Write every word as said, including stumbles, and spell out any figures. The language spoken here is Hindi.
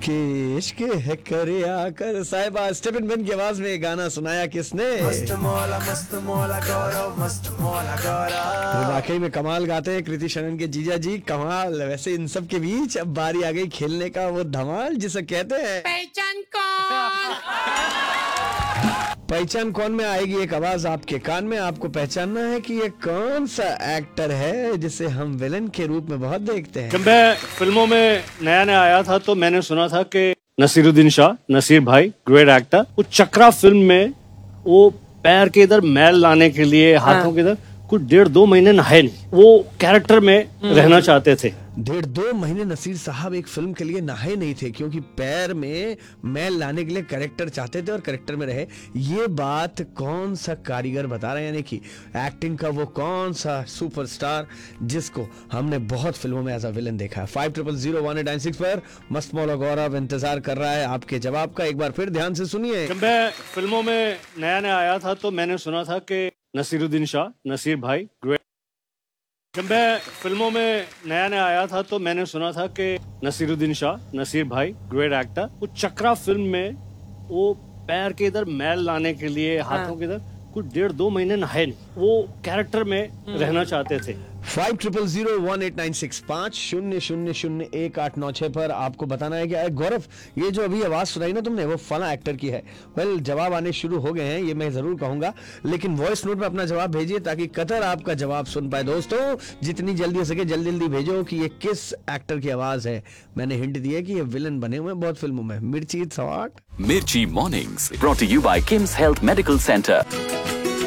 के इश्क है करे आकर साहिबा स्टेपन बेन की आवाज में गाना सुनाया किसने? मस्त मौला मस्त मौला गौरव मस्त मौला गौरव। वाकई में कमाल गाते हैं कृति शनन के जीजा जी, कमाल। वैसे इन सब के बीच अब बारी आ गई खेलने का वो धमाल जिसे कहते हैं पहचान कौन। पहचान कौन में आएगी एक आवाज आपके कान में। आपको पहचानना है कि ये कौन सा एक्टर है जिसे हम विलन के रूप में बहुत देखते हैं। जब मैं फिल्मों में नया नया आया था तो मैंने सुना था कि नसीरुद्दीन शाह, नसीर भाई ग्रेट एक्टर, वो चक्रा फिल्म में वो पैर के इधर मैल लाने के लिए हाथों के इधर कुछ डेढ़ दो महीने नहाए नहीं, वो कैरेक्टर में रहना चाहते थे। डेढ़ दो महीने नसीर साहब एक फिल्म के लिए नहाए नहीं थे क्योंकि पैर में मैल लाने के लिए कैरेक्टर चाहते थे और कैरेक्टर में रहे। ये बात कौन सा कारीगर बता रहे हैं, यानी कि एक्टिंग का वो कौन सा सुपरस्टार जिसको हमने बहुत फिल्मों में एज अ विलन देखा है। Five triple zero one eight nine six पर मस्त मौला गौरव इंतजार कर रहा है आपके जवाब का। एक बार फिर ध्यान से सुनिए। जब मैं फिल्मों में नया नया आया था तो मैंने सुना था कि नसीरुद्दीन शाह, नसीर भाई ग्रेट। जब मैं फिल्मों में नया नया आया था तो मैंने सुना था कि नसीरुद्दीन शाह, नसीर भाई ग्रेट एक्टर, वो चक्रा फिल्म में वो पैर के इधर मैल लाने के लिए हाथों के इधर कुछ डेढ़ दो महीने नहाए नहीं, वो कैरेक्टर में रहना चाहते थे। Five triple zero one eight nine six पाँच शून्य शून्य शून्य एक आठ नौ छह पर आपको बताना है कि गौरव ये जो अभी आवाज सुनाई ना तुमने वो फला एक्टर की है। वेल जवाब आने शुरू हो गए हैं ये मैं जरूर कहूंगा, लेकिन वॉइस नोट में अपना जवाब भेजिए ताकि कतर आपका जवाब सुन पाए। दोस्तों जितनी जल्दी हो सके जल्दी जल्दी भेजो कि ये किस एक्टर की आवाज है। मैंने हिंट दिया कि ये विलन बने हुए बहुत फिल्मों में। मिर्ची सवाट Mirchi Mornings brought to you by Kim's Health Medical Center.